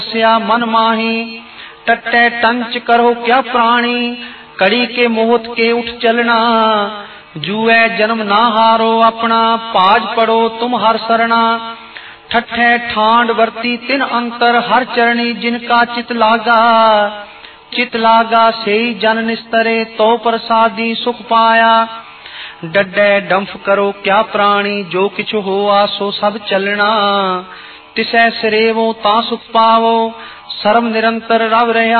स्या मन माही, टट्टे टंच करो क्या प्राणी, कड़ी के मोहत के उठ चलना, जुए जन्म ना हारो अपना, पाज पड़ो तुम हर सरना, ठट्ठे ठांड वर्ती तिन अंतर, हर चरणी जिनका चित लागा सेई जन निस्तरे, तो प्रसादी सुख पाया, डड्डे डंफ करो क्या प्राणी, जो किछु होआ सो सब चलना, तिसै सिरेवो ता सुख पावो, सर्व निरंतर रव रहा